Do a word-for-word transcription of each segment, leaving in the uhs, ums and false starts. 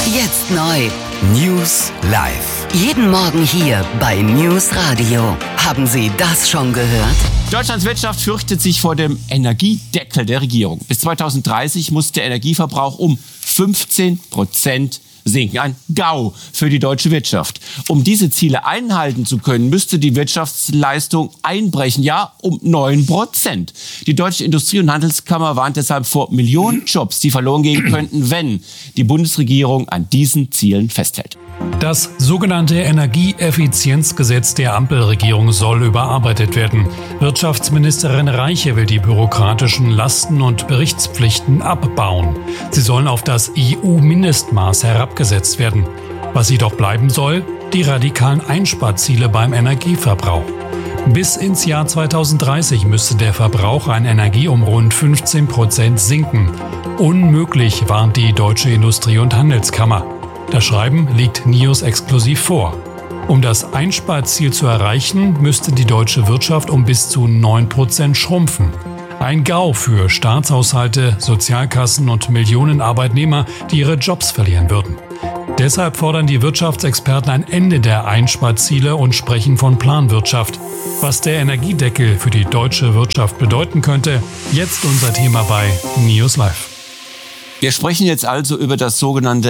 Jetzt neu. News live. Jeden Morgen hier bei News Radio. Haben Sie das schon gehört? Deutschlands Wirtschaft fürchtet sich vor dem Energiedeckel der Regierung. Bis zweitausenddreißig muss der Energieverbrauch um fünfzehn Prozent sinken. Ein GAU für die deutsche Wirtschaft. Um diese Ziele einhalten zu können, müsste die Wirtschaftsleistung einbrechen. Ja, um neun Prozent. Die Deutsche Industrie- und Handelskammer warnt deshalb vor Millionen Jobs, die verloren gehen könnten, wenn die Bundesregierung an diesen Zielen festhält. Das sogenannte Energieeffizienzgesetz der Ampelregierung soll überarbeitet werden. Wirtschaftsministerin Reiche will die bürokratischen Lasten und Berichtspflichten abbauen. Sie sollen auf das E U-Mindestmaß herabgesetzt werden. Was jedoch bleiben soll, die radikalen Einsparziele beim Energieverbrauch. Bis ins Jahr zweitausenddreißig müsste der Verbrauch an Energie um rund fünfzehn Prozent sinken. Unmöglich, warnt die Deutsche Industrie- und Handelskammer. Das Schreiben liegt N I O S exklusiv vor. Um das Einsparziel zu erreichen, müsste die deutsche Wirtschaft um bis zu neun Prozent schrumpfen. Ein GAU für Staatshaushalte, Sozialkassen und Millionen Arbeitnehmer, die ihre Jobs verlieren würden. Deshalb fordern die Wirtschaftsexperten ein Ende der Einsparziele und sprechen von Planwirtschaft. Was der Energiedeckel für die deutsche Wirtschaft bedeuten könnte, jetzt unser Thema bei News Live. Wir sprechen jetzt also über das sogenannte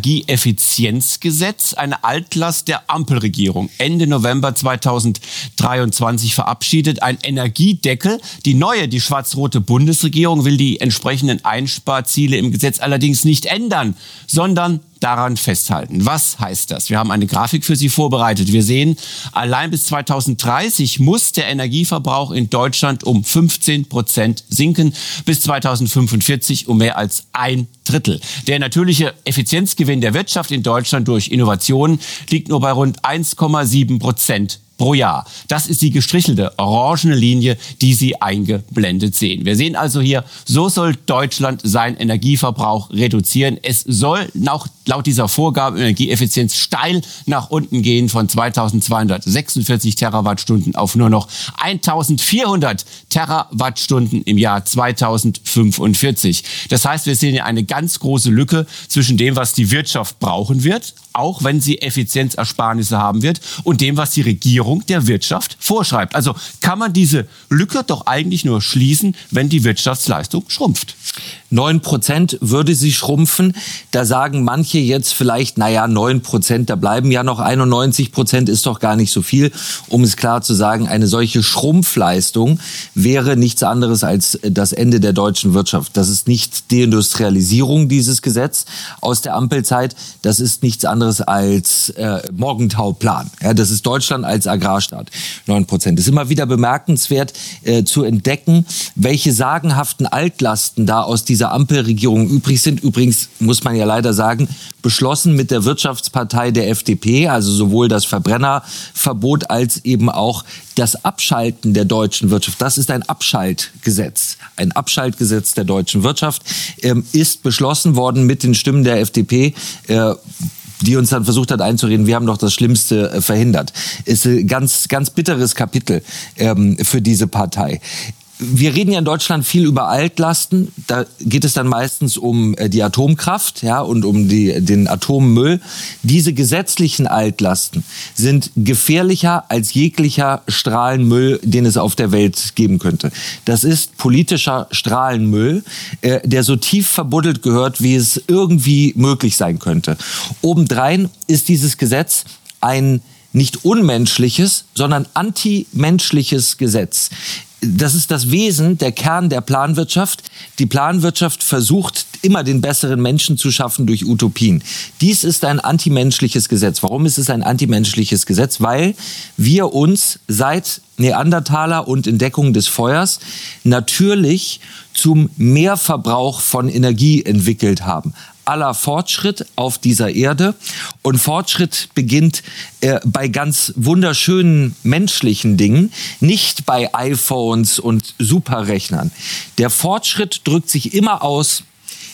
Energieeffizienzgesetz, eine Altlast der Ampelregierung. Ende November zweitausenddreiundzwanzig verabschiedet, ein Energiedeckel. Die neue, die schwarz-rote Bundesregierung will die entsprechenden Einsparziele im Gesetz allerdings nicht ändern, sondern daran festhalten. Was heißt das? Wir haben eine Grafik für Sie vorbereitet. Wir sehen, allein bis zweitausenddreißig muss der Energieverbrauch in Deutschland um fünfzehn Prozent sinken, bis zweitausendfünfundvierzig um mehr als ein Drittel. Der natürliche Effizienzgewinn der Wirtschaft in Deutschland durch Innovationen liegt nur bei rund eins Komma sieben Prozent pro Jahr. Das ist die gestrichelte orangene Linie, die Sie eingeblendet sehen. Wir sehen also hier, so soll Deutschland seinen Energieverbrauch reduzieren. Es soll nach, laut dieser Vorgabe Energieeffizienz steil nach unten gehen von zweitausendzweihundertsechsundvierzig Terawattstunden auf nur noch eintausendvierhundert Terawattstunden im Jahr zweitausendfünfundvierzig. Das heißt, wir sehen hier eine ganz große Lücke zwischen dem, was die Wirtschaft brauchen wird, auch wenn sie Effizienzersparnisse haben wird, und dem, was die Regierung der Wirtschaft vorschreibt. Also kann man diese Lücke doch eigentlich nur schließen, wenn die Wirtschaftsleistung schrumpft. neun Prozent würde sie schrumpfen. Da sagen manche jetzt vielleicht, naja, neun Prozent, da bleiben ja noch einundneunzig Prozent, ist doch gar nicht so viel. Um es klar zu sagen, eine solche Schrumpfleistung wäre nichts anderes als das Ende der deutschen Wirtschaft. Das ist nicht Deindustrialisierung, dieses Gesetz aus der Ampelzeit. Das ist nichts anderes als äh, Morgenthau-Plan. Ja, das ist Deutschland als Agrarstaat. neun Prozent. Es ist immer wieder bemerkenswert äh, zu entdecken, welche sagenhaften Altlasten da aus dieser Ampelregierung übrig sind. Übrigens muss man ja leider sagen, beschlossen mit der Wirtschaftspartei der F D P, also sowohl das Verbrennerverbot als eben auch das Abschalten der deutschen Wirtschaft. Das ist ein Abschaltgesetz. Ein Abschaltgesetz der deutschen Wirtschaft ähm, ist beschlossen worden mit den Stimmen der F D P. Äh, die uns dann versucht hat einzureden, wir haben doch das Schlimmste äh, verhindert. Ist ein ganz, ganz bitteres Kapitel ähm, für diese Partei. Wir reden ja in Deutschland viel über Altlasten. Da geht es dann meistens um die Atomkraft, ja, und um die, den Atommüll. Diese gesetzlichen Altlasten sind gefährlicher als jeglicher Strahlenmüll, den es auf der Welt geben könnte. Das ist politischer Strahlenmüll, äh, der so tief verbuddelt gehört, wie es irgendwie möglich sein könnte. Obendrein ist dieses Gesetz ein nicht unmenschliches, sondern antimenschliches Gesetz. Das ist das Wesen, der Kern der Planwirtschaft. Die Planwirtschaft versucht immer den besseren Menschen zu schaffen durch Utopien. Dies ist ein antimenschliches Gesetz. Warum ist es ein antimenschliches Gesetz? Weil wir uns seit Neandertaler und Entdeckung des Feuers natürlich zum Mehrverbrauch von Energie entwickelt haben. Aller Fortschritt auf dieser Erde. Und Fortschritt beginnt äh, bei ganz wunderschönen menschlichen Dingen, nicht bei iPhones und Superrechnern. Der Fortschritt drückt sich immer aus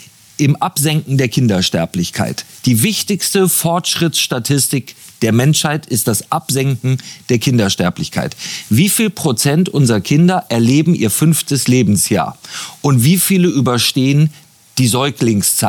im Absenken der Kindersterblichkeit. Die wichtigste Fortschrittsstatistik der Menschheit ist das Absenken der Kindersterblichkeit. Wie viel Prozent unserer Kinder erleben ihr fünftes Lebensjahr? Und wie viele überstehen die Säuglingszeit?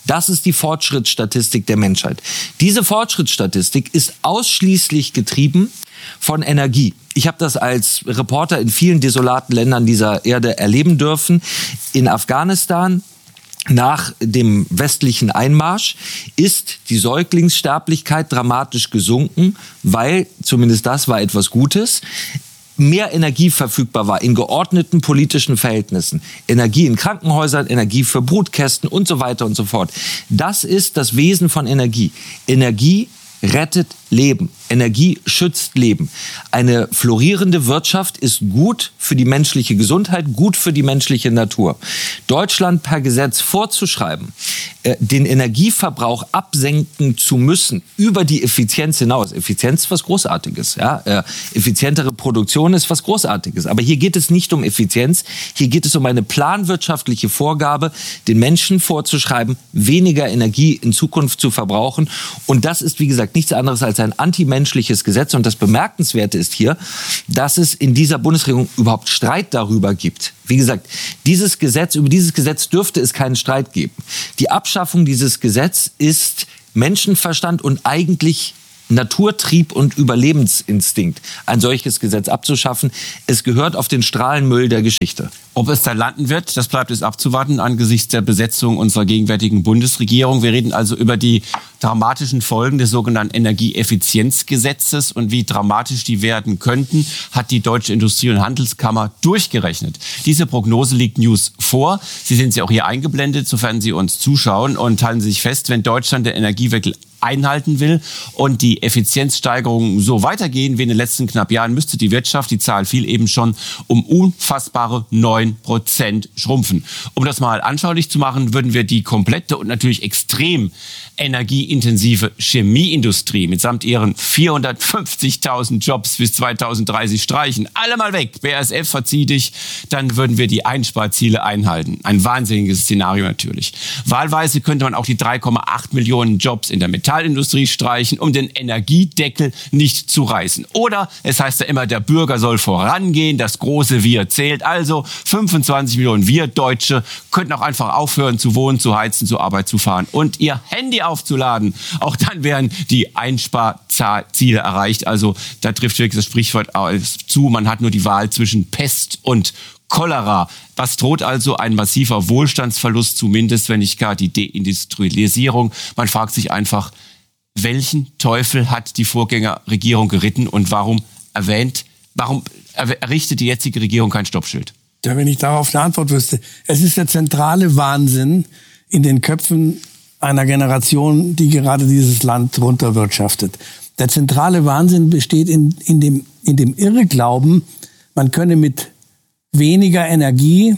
Das ist die Fortschrittsstatistik der Menschheit. Diese Fortschrittsstatistik ist ausschließlich getrieben von Energie. Ich habe das als Reporter in vielen desolaten Ländern dieser Erde erleben dürfen. In Afghanistan, nach dem westlichen Einmarsch, ist die Säuglingssterblichkeit dramatisch gesunken, weil, zumindest das war etwas Gutes, mehr Energie verfügbar war in geordneten politischen Verhältnissen. Energie in Krankenhäusern, Energie für Brutkästen und so weiter und so fort. Das ist das Wesen von Energie. Energie rettet Leben. Energie schützt Leben. Eine florierende Wirtschaft ist gut für die menschliche Gesundheit, gut für die menschliche Natur. Deutschland per Gesetz vorzuschreiben, äh, den Energieverbrauch absenken zu müssen über die Effizienz hinaus. Effizienz ist was Großartiges. Ja? Äh, effizientere Produktion ist was Großartiges. Aber hier geht es nicht um Effizienz. Hier geht es um eine planwirtschaftliche Vorgabe, den Menschen vorzuschreiben, weniger Energie in Zukunft zu verbrauchen. Und das ist, wie gesagt, nichts anderes als ein antimenschliches Gesetz. Und das Bemerkenswerte ist hier, dass es in dieser Bundesregierung überhaupt Streit darüber gibt. Wie gesagt, dieses Gesetz, über dieses Gesetz dürfte es keinen Streit geben. Die Abschaffung dieses Gesetzes ist Menschenverstand und eigentlich Naturtrieb und Überlebensinstinkt, ein solches Gesetz abzuschaffen. Es gehört auf den Strahlenmüll der Geschichte. Ob es da landen wird, das bleibt es abzuwarten angesichts der Besetzung unserer gegenwärtigen Bundesregierung. Wir reden also über die dramatischen Folgen des sogenannten Energieeffizienzgesetzes und wie dramatisch die werden könnten, hat die Deutsche Industrie- und Handelskammer durchgerechnet. Diese Prognose liegt News vor. Sie sehen sie auch hier eingeblendet, sofern Sie uns zuschauen, und halten Sie sich fest, wenn Deutschland den Energiewechsel einhalten will und die Effizienzsteigerungen so weitergehen wie in den letzten knapp Jahren, müsste die Wirtschaft, die Zahl fiel eben schon, um unfassbare neun Prozent schrumpfen. Um das mal anschaulich zu machen, würden wir die komplette und natürlich extrem energieintensive Chemieindustrie mitsamt ihren vierhundertfünfzigtausend Jobs bis zweitausenddreißig streichen. Alle mal weg. B A S F, verzieh dich. Dann würden wir die Einsparziele einhalten. Ein wahnsinniges Szenario natürlich. Wahlweise könnte man auch die drei Komma acht Millionen Jobs in der Metallindustrie streichen, um den Energiedeckel nicht zu reißen. Oder es heißt ja immer, der Bürger soll vorangehen, das große Wir zählt. Also fünfundzwanzig Millionen wir Deutsche könnten auch einfach aufhören zu wohnen, zu heizen, zur Arbeit zu fahren und ihr Handy aufzuladen. Auch dann wären die Einsparziele erreicht. Also da trifft wirklich das Sprichwort zu, man hat nur die Wahl zwischen Pest und Cholera. Was droht also? Ein massiver Wohlstandsverlust, zumindest wenn nicht gar die Deindustrialisierung. Man fragt sich einfach, welchen Teufel hat die Vorgängerregierung geritten und warum erwähnt, warum errichtet die jetzige Regierung kein Stoppschild? Ja, wenn ich darauf eine Antwort wüsste. Es ist der zentrale Wahnsinn in den Köpfen einer Generation, die gerade dieses Land runterwirtschaftet. Der zentrale Wahnsinn besteht in, in, dem, in dem Irrglauben, man könne mit weniger Energie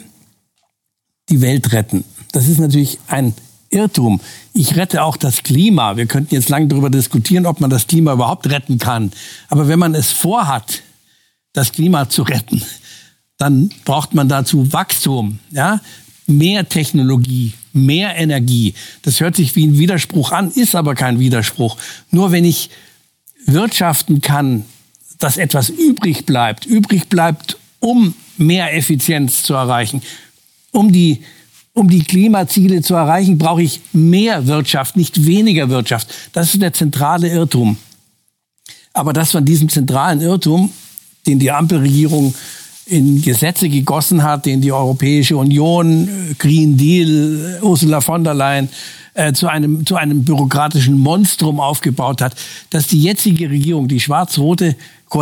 die Welt retten. Das ist natürlich ein Irrtum. Ich rette auch das Klima. Wir könnten jetzt lange darüber diskutieren, ob man das Klima überhaupt retten kann. Aber wenn man es vorhat, das Klima zu retten, dann braucht man dazu Wachstum, ja? Mehr Technologie, mehr Energie. Das hört sich wie ein Widerspruch an, ist aber kein Widerspruch. Nur wenn ich wirtschaften kann, dass etwas übrig bleibt, übrig bleibt, um mehr Effizienz zu erreichen, um die, um die Klimaziele zu erreichen, brauche ich mehr Wirtschaft, nicht weniger Wirtschaft. Das ist der zentrale Irrtum. Aber dass von diesem zentralen Irrtum, den die Ampelregierung in Gesetze gegossen hat, den die Europäische Union, Green Deal, Ursula von der Leyen äh, zu einem, zu einem bürokratischen Monstrum aufgebaut hat, dass die jetzige Regierung, die schwarz-rote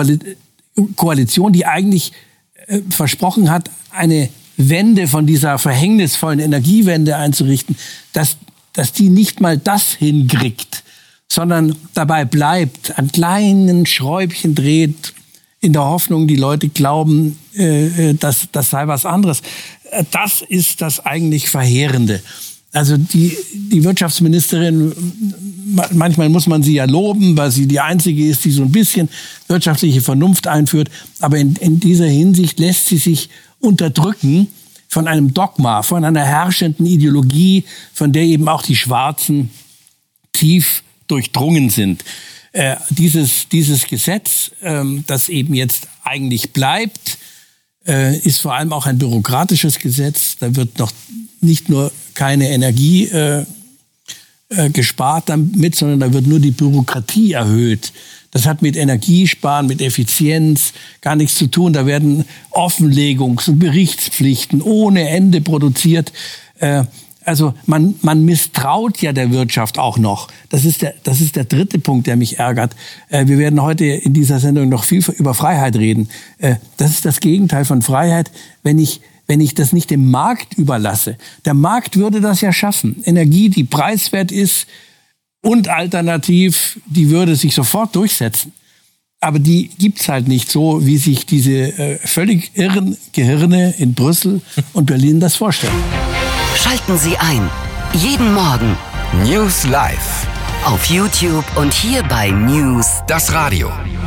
Koalition, die eigentlich äh, versprochen hat, eine Wende von dieser verhängnisvollen Energiewende einzurichten, dass, dass die nicht mal das hinkriegt, sondern dabei bleibt, an kleinen Schräubchen dreht, in der Hoffnung, die Leute glauben, äh, dass das sei was anderes. Das ist das eigentlich Verheerende. Also die, die Wirtschaftsministerin, manchmal muss man sie ja loben, weil sie die Einzige ist, die so ein bisschen wirtschaftliche Vernunft einführt. Aber in, in dieser Hinsicht lässt sie sich unterdrücken von einem Dogma, von einer herrschenden Ideologie, von der eben auch die Schwarzen tief durchdrungen sind. Äh, dieses, dieses Gesetz, ähm, das eben jetzt eigentlich bleibt, äh, ist vor allem auch ein bürokratisches Gesetz. Da wird noch nicht nur keine Energie äh, äh, gespart damit, sondern da wird nur die Bürokratie erhöht. Das hat mit Energiesparen, mit Effizienz gar nichts zu tun. Da werden Offenlegungs- und Berichtspflichten ohne Ende produziert. Äh, also man, man misstraut ja der Wirtschaft auch noch. Das ist der, das ist der dritte Punkt, der mich ärgert. Äh, wir werden heute in dieser Sendung noch viel über Freiheit reden. Äh, das ist das Gegenteil von Freiheit, wenn ich wenn ich das nicht dem Markt überlasse. Der Markt würde das ja schaffen. Energie, die preiswert ist, und alternativ, die würde sich sofort durchsetzen. Aber die gibt's halt nicht so, wie sich diese äh, völlig irren Gehirne in Brüssel und Berlin das vorstellen. Schalten Sie ein. Jeden Morgen. News Live. Auf YouTube und hier bei News. Das Radio.